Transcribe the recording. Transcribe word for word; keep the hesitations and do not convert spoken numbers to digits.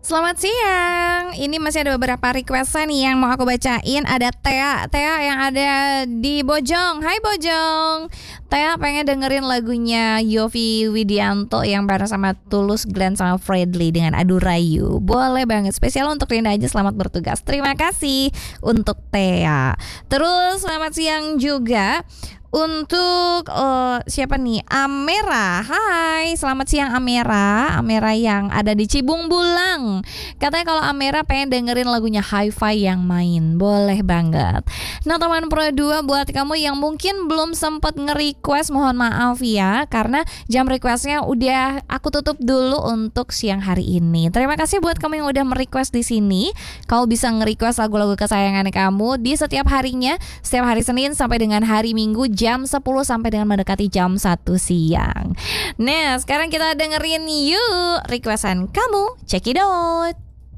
Selamat siang. Ini masih ada beberapa requestan nih yang mau aku bacain. Ada Tea, Tea yang ada di Bojong. Hai Bojong. Tea pengen dengerin lagunya Yovie Widianto yang bareng sama Tulus, Glenn sama Fredly dengan Adu Rayu. Boleh banget. Spesial untuk Rinda aja, selamat bertugas. Terima kasih untuk Tea. Terus selamat siang juga untuk uh, siapa nih? Amera. Hai, selamat siang Amera. Amera yang ada di Cibung Bulang. Katanya kalau Amera pengen dengerin lagunya Hi-Fi yang main. Boleh banget. Nah teman Pro dua, buat kamu yang mungkin belum sempat nge-request, mohon maaf ya, karena jam requestnya udah aku tutup dulu untuk siang hari ini. Terima kasih buat kamu yang udah merequest di sini. Kau bisa nge-request lagu-lagu kesayangan kamu di setiap harinya, setiap hari Senin sampai dengan hari Minggu jam sepuluh sampai dengan mendekati jam satu siang. Nah, sekarang kita dengerin yuk requestan kamu. Check it out.